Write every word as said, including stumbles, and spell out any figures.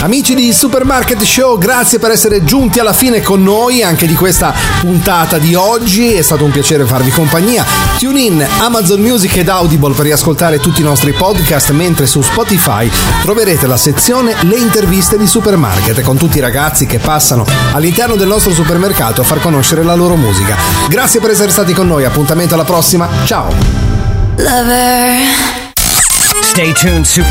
Amici di Supermarket Show, grazie per essere giunti alla fine con noi anche di questa puntata di oggi. È stato un piacere farvi compagnia. Tune in Amazon Music ed Audible per riascoltare tutti i nostri podcast, mentre su Spotify troverete la sezione Le interviste di Supermarket con tutti i ragazzi che passano all'interno del nostro supermercato a far conoscere la loro musica. Grazie per essere stati con noi, appuntamento alla prossima, ciao! Lover. Stay tuned, Super